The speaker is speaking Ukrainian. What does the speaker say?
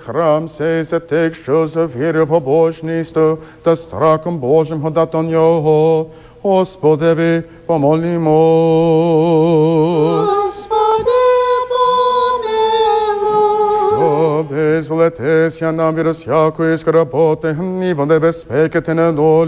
храм сей за тих, що за вірою побожністю та страхом Божим годат о нього. Господеві помолімо. Господи, помилуй. Визволитися нам від усякої скорботи, гніву, небезпеки та недолі.